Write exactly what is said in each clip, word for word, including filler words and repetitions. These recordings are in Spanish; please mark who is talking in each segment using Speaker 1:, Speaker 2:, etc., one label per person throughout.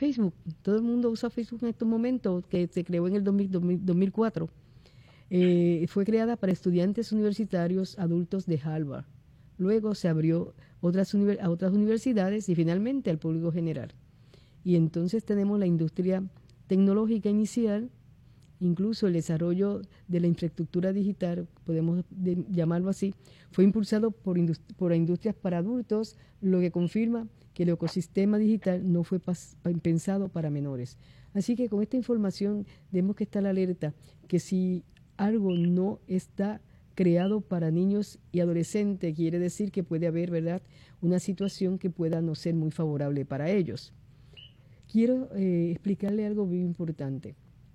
Speaker 1: Facebook. Todo el mundo usa Facebook en estos momentos, que se creó en el dos mil, dos mil cuatro. Eh, fue creada para estudiantes universitarios adultos de Harvard. Luego se abrió otras a otras universidades y finalmente al público general. Y entonces tenemos la industria tecnológica inicial, incluso el desarrollo de la infraestructura digital, podemos de, llamarlo así, fue impulsado por, por industrias para adultos, lo que confirma que el ecosistema digital no fue pas, pensado para menores. Así que con esta información tenemos que estar alerta que si algo no está creado para niños y adolescentes, quiere decir que puede haber, ¿verdad?, una situación que pueda no ser muy favorable para ellos. Quiero eh, explicarle algo muy importante.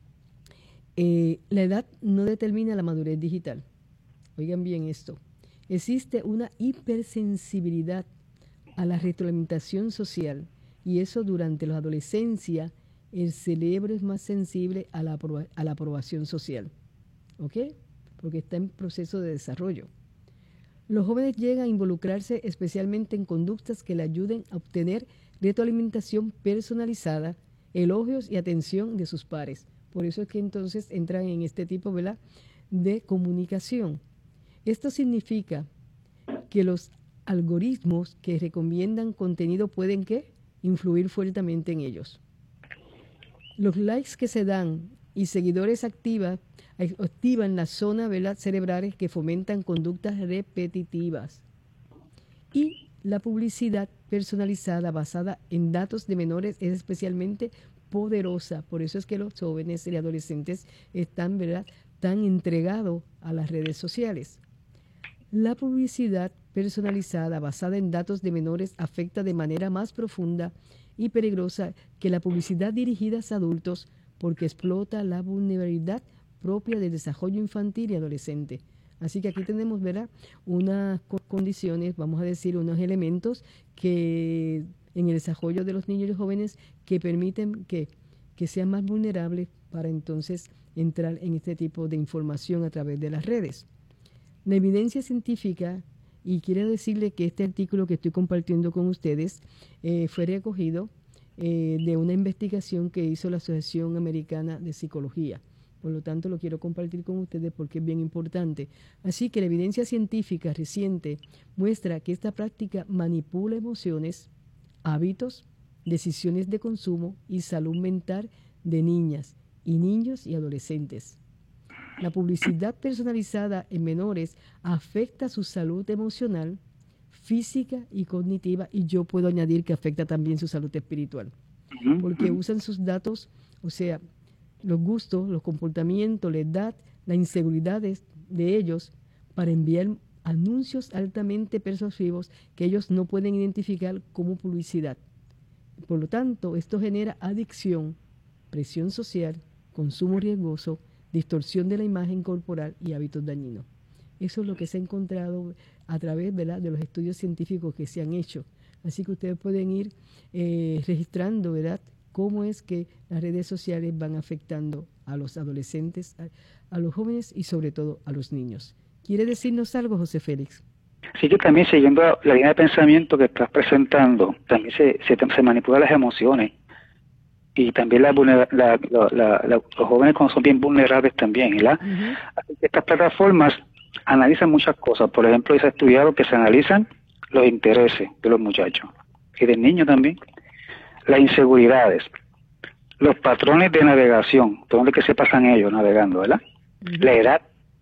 Speaker 1: Eh, la edad no determina la madurez digital. Oigan bien esto. Existe una hipersensibilidad a la retroalimentación social y eso durante la adolescencia el cerebro es más sensible a la, aproba- a la aprobación social. ¿Ok? Porque está en proceso de desarrollo. Los jóvenes llegan a involucrarse especialmente en conductas que le ayuden a obtener retroalimentación personalizada, elogios y atención de sus pares. Por eso es que entonces entran en este tipo, ¿verdad?, de comunicación. Esto significa que los algoritmos que recomiendan contenido pueden ¿qué? Influir fuertemente en ellos. Los likes que se dan y seguidores activa, activan las zonas, ¿verdad?, cerebrales que fomentan conductas repetitivas. Y la publicidad personalizada basada en datos de menores es especialmente poderosa. Por eso es que los jóvenes y adolescentes están, ¿verdad?, tan entregados a las redes sociales. La publicidad personalizada basada en datos de menores afecta de manera más profunda y peligrosa que la publicidad dirigida a adultos porque explota la vulnerabilidad propia del desarrollo infantil y adolescente. Así que aquí tenemos, ¿verdad?, unas condiciones, vamos a decir, unos elementos que en el desarrollo de los niños y jóvenes que permiten que, que sean más vulnerables para entonces entrar en este tipo de información a través de las redes. La evidencia científica, y quiero decirle que este artículo que estoy compartiendo con ustedes eh, fue recogido eh, de una investigación que hizo la Asociación Americana de Psicología. Por lo tanto, lo quiero compartir con ustedes porque es bien importante. Así que la evidencia científica reciente muestra que esta práctica manipula emociones, hábitos, decisiones de consumo y salud mental de niñas y niños y adolescentes. La publicidad personalizada en menores afecta su salud emocional, física y cognitiva, y yo puedo añadir que afecta también su salud espiritual, porque usan sus datos, o sea, los gustos, los comportamientos, la edad, las inseguridades de ellos para enviar anuncios altamente persuasivos que ellos no pueden identificar como publicidad. Por lo tanto, esto genera adicción, presión social, consumo riesgoso, distorsión de la imagen corporal y hábitos dañinos. Eso es lo que se ha encontrado a través, ¿verdad?, de los estudios científicos que se han hecho. Así que ustedes pueden ir eh, registrando, ¿verdad?, cómo es que las redes sociales van afectando a los adolescentes, a, a los jóvenes y sobre todo a los niños. ¿Quiere decirnos algo, José Félix?
Speaker 2: Sí, que también siguiendo la línea de pensamiento que estás presentando, también se, se, se manipulan las emociones. Y también la, la, la, la, la, los jóvenes cuando son bien vulnerables también, ¿verdad? Uh-huh. Así que estas plataformas analizan muchas cosas. Por ejemplo, se ha estudiado que se analizan los intereses de los muchachos y del niño también, las inseguridades, los patrones de navegación, donde que se pasan ellos navegando, ¿verdad? Uh-huh. La edad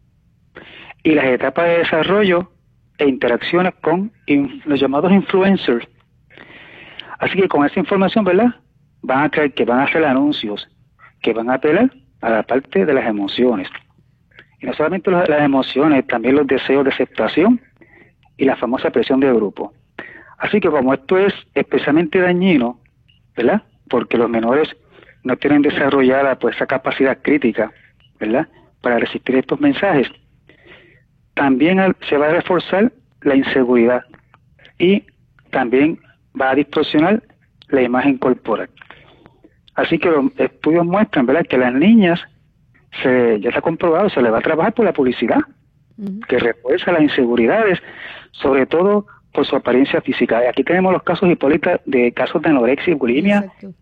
Speaker 2: y las etapas de desarrollo e interacciones con in, los llamados influencers. Así que con esa información, ¿verdad?, van a creer que van a hacer anuncios que van a apelar a la parte de las emociones. Y no solamente los, las emociones, también los deseos de aceptación y la famosa presión de grupo. Así que como esto es especialmente dañino, ¿verdad?, porque los menores no tienen desarrollada pues esa capacidad crítica, ¿verdad?, para resistir estos mensajes, también al, se va a reforzar la inseguridad y también va a distorsionar la imagen corporal. Así que los estudios muestran, ¿verdad?, que las niñas, se, ya está comprobado, se les va a trabajar por la publicidad, uh-huh, que refuerza las inseguridades, sobre todo por su apariencia física. Aquí tenemos los casos, Hipólita, de casos de anorexia y bulimia.
Speaker 1: Exacto.